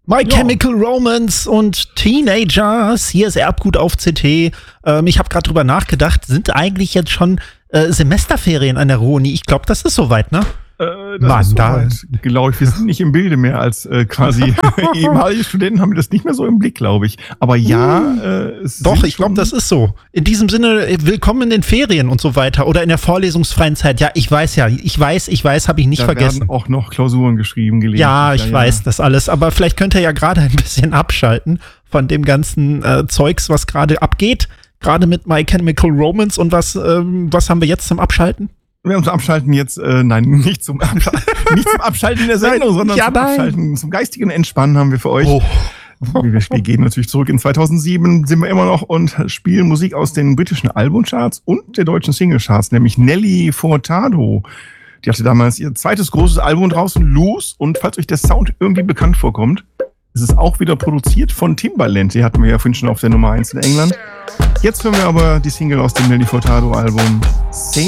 My Chemical Romance und Teenagers. Hier ist Erbgut auf CT. Ich habe gerade drüber nachgedacht, sind eigentlich jetzt schon Semesterferien an der Ruhr-Uni? Ich glaube, das ist soweit, ne? Das ist soweit, glaube ich. Wir sind nicht im Bilde mehr als quasi ehemalige Studenten, haben wir das nicht mehr so im Blick, glaube ich. Aber doch, ich glaube, das ist so. In diesem Sinne, willkommen in den Ferien und so weiter oder in der vorlesungsfreien Zeit. Ja, ich weiß, habe ich nicht vergessen. Da werden auch noch Klausuren geschrieben, gelesen. Ja, ich weiß das alles. Aber vielleicht könnt ihr ja gerade ein bisschen abschalten von dem ganzen Zeugs, was gerade abgeht. Gerade mit My Chemical Romance. Und was haben wir jetzt zum Abschalten? Wir haben zum Abschalten jetzt, nicht zum Abschalten in der Sendung, sondern zum Abschalten, zum geistigen Entspannen haben wir für euch. Wir gehen natürlich zurück in 2007, sind wir immer noch und spielen Musik aus den britischen Albumcharts und der deutschen Singlecharts, nämlich Nelly Furtado. Die hatte damals ihr zweites großes Album draußen, Loose, und falls euch der Sound irgendwie bekannt vorkommt, es ist auch wieder produziert von Timbaland. Die hatten wir ja vorhin schon auf der Nummer 1 in England. Jetzt hören wir aber die Single aus dem Nelly Furtado Album